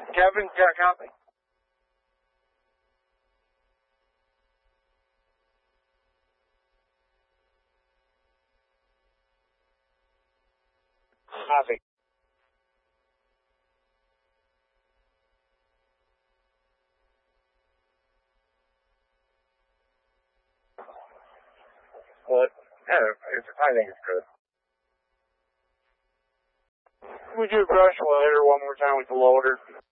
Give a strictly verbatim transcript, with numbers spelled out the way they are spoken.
Kevin, got a copy? Copy. Well, yeah, it's, I think it's good. Can we do brush later one more time with the loader?